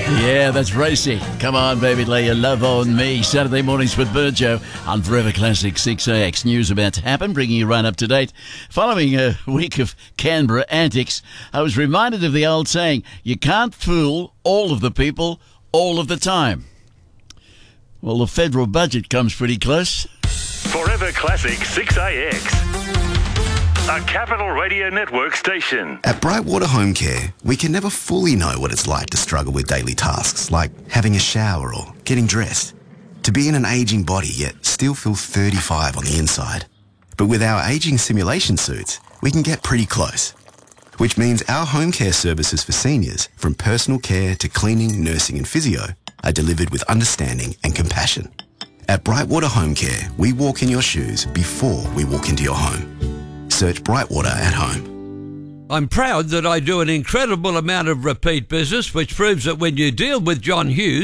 Yeah, that's racy. Come on, baby, lay your love on me. Saturday mornings with Burjo on Forever Classic 6AX. News about to happen, bringing you right up to date. Following a week of Canberra antics, I was reminded of the old saying, you can't fool all of the people all of the time. Well, the federal budget comes pretty close. Forever Classic 6AX. A Capital Radio Network station. At Brightwater Home Care, we can never fully know what it's like to struggle with daily tasks like having a shower or getting dressed. To be in an ageing body yet still feel 35 on the inside. But with our ageing simulation suits, we can get pretty close. Which means our home care services for seniors, from personal care to cleaning, nursing and physio, are delivered with understanding and compassion. At Brightwater Home Care, we walk in your shoes before we walk into your home. Search Brightwater at home. I'm proud that I do an incredible amount of repeat business, which proves that when you deal with John Hughes,